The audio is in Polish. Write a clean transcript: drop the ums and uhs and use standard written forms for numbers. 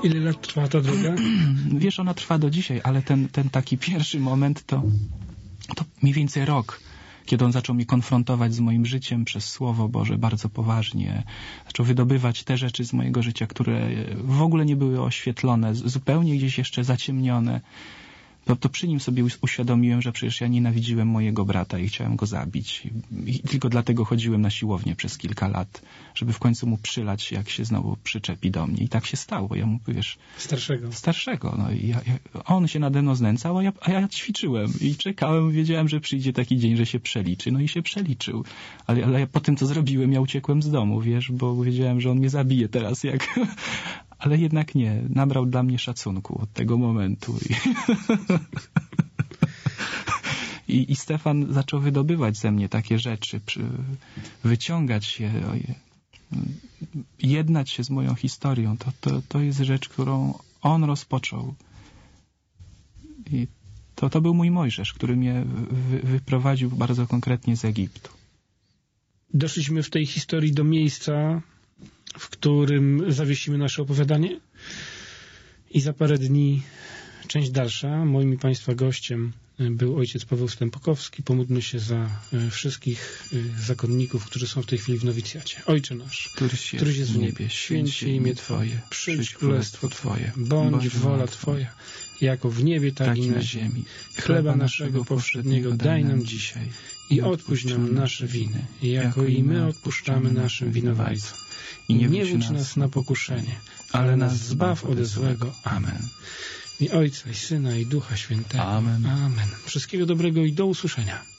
Ile lat trwa ta droga? Wiesz, ona trwa do dzisiaj, ale ten taki pierwszy moment to mniej więcej rok, kiedy on zaczął mnie konfrontować z moim życiem przez Słowo Boże bardzo poważnie. Zaczął wydobywać te rzeczy z mojego życia, które w ogóle nie były oświetlone, zupełnie gdzieś jeszcze zaciemnione. To przy nim sobie uświadomiłem, że przecież ja nienawidziłem mojego brata i chciałem go zabić. I tylko dlatego chodziłem na siłownię przez kilka lat, żeby w końcu mu przylać, jak się znowu przyczepi do mnie. I tak się stało. Ja mu, wiesz... Starszego. No i on się nade mną znęcał, a ja ćwiczyłem i czekałem, wiedziałem, że przyjdzie taki dzień, że się przeliczy. No i się przeliczył. Ale ja po tym, co zrobiłem, ja uciekłem z domu, wiesz, bo wiedziałem, że on mnie zabije teraz, jak... Ale jednak nie. Nabrał dla mnie szacunku od tego momentu. I Stefan zaczął wydobywać ze mnie takie rzeczy, wyciągać się, jednać się z moją historią. To jest rzecz, którą on rozpoczął. I to był mój Mojżesz, który mnie wyprowadził bardzo konkretnie z Egiptu. Doszliśmy w tej historii do miejsca, w którym zawiesimy nasze opowiadanie i za parę dni część dalsza. Moim i Państwa gościem był ojciec Paweł Stępokowski. Pomódlmy się za wszystkich zakonników, którzy są w tej chwili w nowicjacie. Ojcze nasz, któryś jest w niebie, święć się imię Twoje, przyjdź królestwo Twoje, bądź wola Twoja, jako w niebie, tak i na ziemi. Chleba naszego powszedniego daj nam dzisiaj i odpuść nam nasze winy, jako i my odpuszczamy naszym winowajcom. I nie wódź nas na pokuszenie, ale nas zbaw ode złego. Amen. I Ojca, i Syna, i Ducha Świętego. Amen. Amen. Wszystkiego dobrego i do usłyszenia.